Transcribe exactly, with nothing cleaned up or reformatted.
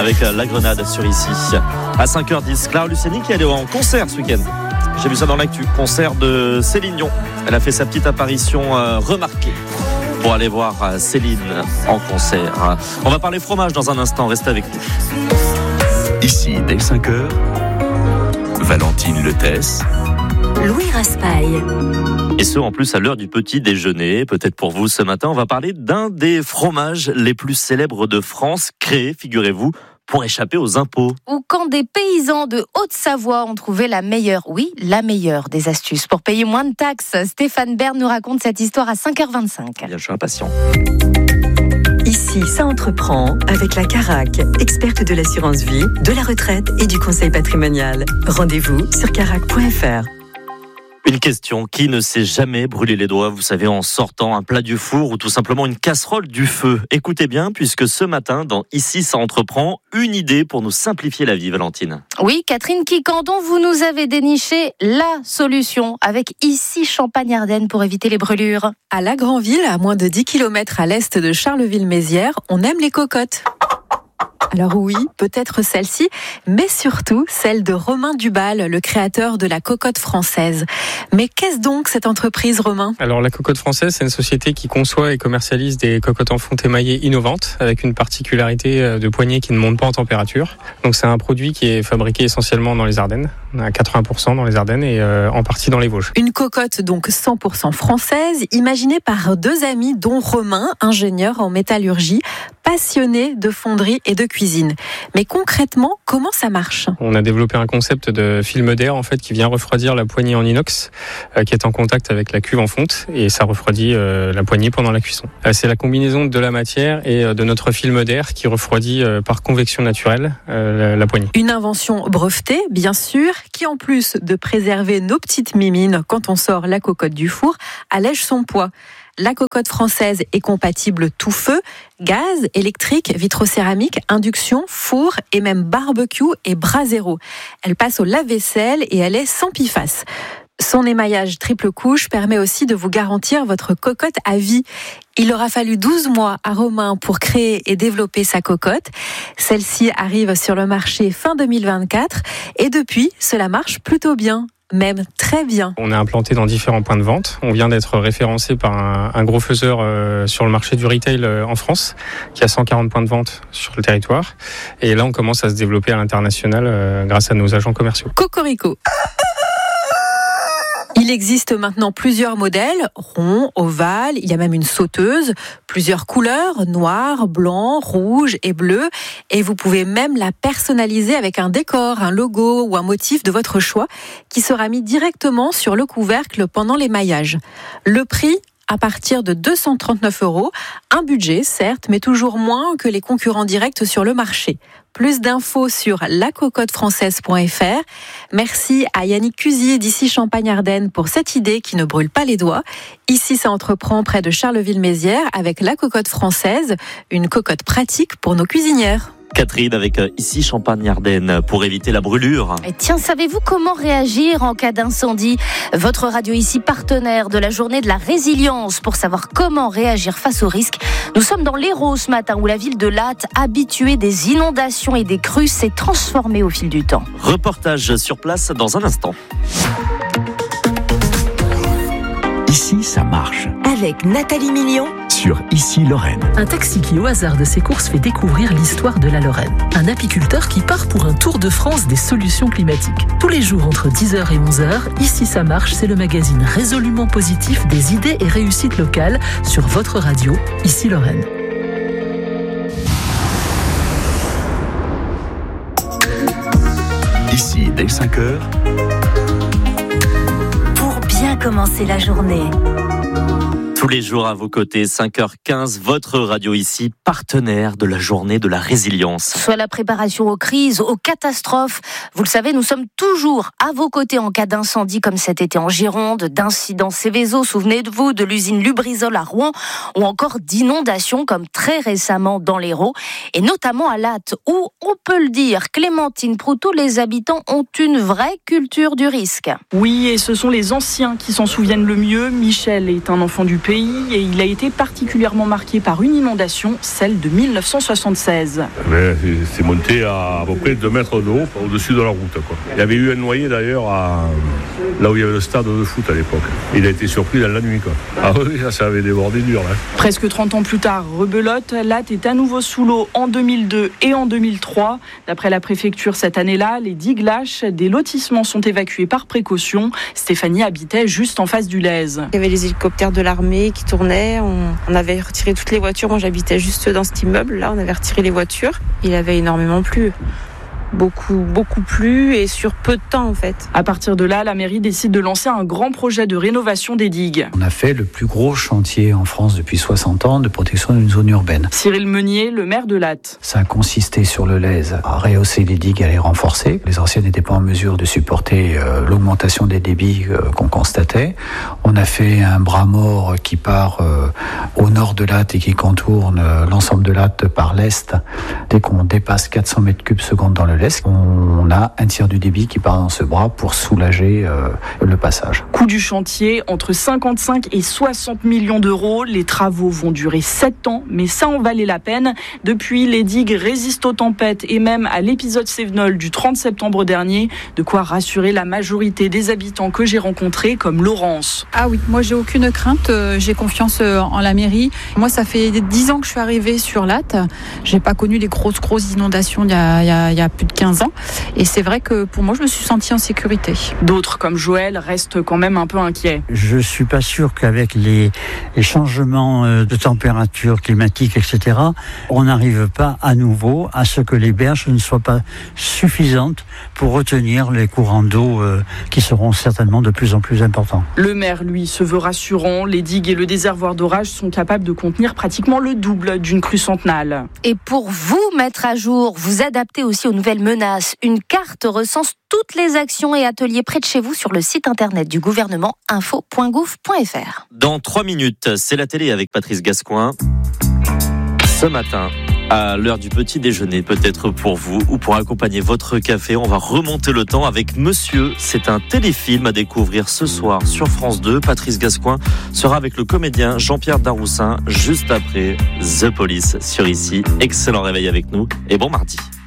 avec La Grenade sur Ici. À cinq heures dix, Clara Luciani qui est allée en concert ce week-end. J'ai vu ça dans l'actu. Concert de Céline Dion. Elle a fait sa petite apparition euh, remarquée pour aller voir euh, Céline en concert. On va parler fromage dans un instant. Restez avec nous. Ici, dès cinq heures, Valentine Letès, Louis Raspail. Et ce, en plus, à l'heure du petit déjeuner. Peut-être pour vous ce matin, on va parler d'un des fromages les plus célèbres de France, créé, figurez-vous, pour échapper aux impôts. Ou quand des paysans de Haute-Savoie ont trouvé la meilleure, oui, la meilleure des astuces pour payer moins de taxes. Stéphane Bern nous raconte cette histoire à cinq heures vingt-cinq. Bien, je suis impatient. Ici, ça entreprend avec la Carac, experte de l'assurance vie, de la retraite et du conseil patrimonial. Rendez-vous sur carac point f r. Une question, qui ne s'est jamais brûlé les doigts, vous savez, en sortant un plat du four ou tout simplement une casserole du feu? Écoutez bien, puisque ce matin, dans Ici, ça entreprend, une idée pour nous simplifier la vie, Valentine. Oui, Catherine Quicandon, vous nous avez déniché la solution avec Ici Champagne-Ardenne pour éviter les brûlures. À La Granville, à moins de dix kilomètres à l'est de Charleville-Mézières, on aime les cocottes. Alors oui, peut-être celle-ci, mais surtout celle de Romain Dubal, le créateur de la cocotte française. Mais qu'est-ce donc cette entreprise, Romain ? Alors la cocotte française, c'est une société qui conçoit et commercialise des cocottes en fonte émaillée innovantes, avec une particularité de poignée qui ne monte pas en température. Donc c'est un produit qui est fabriqué essentiellement dans les Ardennes, à quatre-vingts pour cent dans les Ardennes et euh, en partie dans les Vosges. Une cocotte donc cent pour cent française, imaginée par deux amis dont Romain, ingénieur en métallurgie, passionné de fonderie et de cuisine. Mais concrètement, comment ça marche ? On a développé un concept de film d'air en fait qui vient refroidir la poignée en inox euh, qui est en contact avec la cuve en fonte et ça refroidit euh, la poignée pendant la cuisson. Euh, c'est la combinaison de la matière et euh, de notre film d'air qui refroidit euh, par convection naturelle euh, la, la poignée. Une invention brevetée, bien sûr, qui en plus de préserver nos petites mimines quand on sort la cocotte du four, allège son poids. La cocotte française est compatible tout feu, gaz, électrique, vitrocéramique, induction, four et même barbecue et brasero. Elle passe au lave-vaisselle et elle est sans piface. Son émaillage triple couche permet aussi de vous garantir votre cocotte à vie. Il aura fallu douze mois à Romain pour créer et développer sa cocotte. Celle-ci arrive sur le marché fin deux mille vingt-quatre et depuis, cela marche plutôt bien. Même très bien. On est implanté dans différents points de vente. On vient d'être référencé par un, un gros faiseur euh, sur le marché du retail euh, en France, qui a cent quarante points de vente sur le territoire. Et là, on commence à se développer à l'international euh, grâce à nos agents commerciaux. Cocorico. Il existe maintenant plusieurs modèles, ronds, ovales, il y a même une sauteuse, plusieurs couleurs, noir, blanc, rouge et bleu. Et vous pouvez même la personnaliser avec un décor, un logo ou un motif de votre choix qui sera mis directement sur le couvercle pendant l'émaillage. Le prix ? À partir de deux cent trente-neuf euros, un budget certes, mais toujours moins que les concurrents directs sur le marché. Plus d'infos sur la cocotte française point f r. Merci à Yannick Cusier d'Ici Champagne-Ardenne pour cette idée qui ne brûle pas les doigts. Ici, ça entreprend près de Charleville-Mézières avec la cocotte française, une cocotte pratique pour nos cuisinières. Catherine avec Ici Champagne-Ardenne pour éviter la brûlure. Et tiens, savez-vous comment réagir en cas d'incendie ? Votre radio ici, partenaire de la journée de la résilience pour savoir comment réagir face aux risques. Nous sommes dans l'Hérault ce matin où la ville de Latte, habituée des inondations et des crues, s'est transformée au fil du temps. Reportage sur place dans un instant. Ici, ça marche. Avec Nathalie Million sur Ici Lorraine. Un taxi qui, au hasard de ses courses, fait découvrir l'histoire de la Lorraine. Un apiculteur qui part pour un tour de France des solutions climatiques. Tous les jours entre dix heures et onze heures, Ici ça marche, c'est le magazine résolument positif des idées et réussites locales sur votre radio, Ici Lorraine. Ici, dès cinq heures, pour bien commencer la journée. Tous les jours à vos côtés, cinq heures quinze, votre radio ici, partenaire de la journée de la résilience. Soit la préparation aux crises, aux catastrophes. Vous le savez, nous sommes toujours à vos côtés en cas d'incendie comme cet été en Gironde, d'incidents Céveso, souvenez-vous, de l'usine Lubrizol à Rouen, ou encore d'inondations comme très récemment dans l'Hérault, et notamment à Latte, où, on peut le dire, Clémentine Proutot, les habitants ont une vraie culture du risque. Oui, et ce sont les anciens qui s'en souviennent le mieux. Michel est un enfant du pays. pays et il a été particulièrement marqué par une inondation, celle de mille neuf cent soixante-seize. Mais c'est monté à à peu près deux mètres d'eau au-dessus de la route, quoi. Il y avait eu un noyé d'ailleurs à, là où il y avait le stade de foot à l'époque. Il a été surpris dans la nuit, quoi. Ah oui, ça, ça avait débordé dur, là. Presque trente ans plus tard, rebelote, Latte est à nouveau sous l'eau en deux mille deux et en deux mille trois. D'après la préfecture, cette année-là, les digues lâches des lotissements sont évacués par précaution. Stéphanie habitait juste en face du Lèze. Il y avait les hélicoptères de l'armée qui tournaient. On, on avait retiré toutes les voitures. Moi, j'habitais juste dans cet immeuble. Là, on avait retiré les voitures. Il avait énormément plu. Beaucoup, beaucoup plu et sur peu de temps en fait. À partir de là, la mairie décide de lancer un grand projet de rénovation des digues. On a fait le plus gros chantier en France depuis soixante ans de protection d'une zone urbaine. Cyril Meunier, le maire de Latte. Ça a consisté sur le Lèze à rehausser les digues, à les renforcer. Les anciennes n'étaient pas en mesure de supporter euh, l'augmentation des débits euh, qu'on constatait. On a fait un bras mort qui part euh, au nord de Latte et qui contourne euh, l'ensemble de Latte par l'est. Dès qu'on dépasse quatre cents mètres cubes secondes dans le Lèze, on a un tiers du débit qui part dans ce bras pour soulager euh, le passage. Coût du chantier, entre cinquante-cinq et soixante millions d'euros. Les travaux vont durer sept ans, mais ça en valait la peine. Depuis, les digues résistent aux tempêtes et même à l'épisode Cévenol du trente septembre dernier. De quoi rassurer la majorité des habitants que j'ai rencontrés, comme Laurence. Ah oui, moi j'ai aucune crainte, j'ai confiance en la mairie. Moi ça fait dix ans que je suis arrivée sur Latte. J'ai pas connu les grosses grosses inondations il y a, il y a, il y a plus de quinze ans. Et c'est vrai que pour moi, je me suis sentie en sécurité. D'autres, comme Joël, restent quand même un peu inquiets. Je suis pas sûr qu'avec les, les changements de température climatique, et cetera, on n'arrive pas à nouveau à ce que les berges ne soient pas suffisantes pour retenir les courants d'eau euh, qui seront certainement de plus en plus importants. Le maire, lui, se veut rassurant. Les digues et le déservoir d'orage sont capables de contenir pratiquement le double d'une crue centenale. Et pour vous mettre à jour, vous adapter aussi aux nouvelles menaces, une carte recense toutes les actions et ateliers près de chez vous sur le site internet du gouvernement info point gouv point fr. Dans trois minutes, c'est la télé avec Patrice Gascoin. Ce matin, à l'heure du petit déjeuner, peut-être pour vous ou pour accompagner votre café, on va remonter le temps avec Monsieur. C'est un téléfilm à découvrir ce soir sur France deux. Patrice Gascoin sera avec le comédien Jean-Pierre Daroussin juste après The Police sur Ici. Excellent réveil avec nous et bon mardi.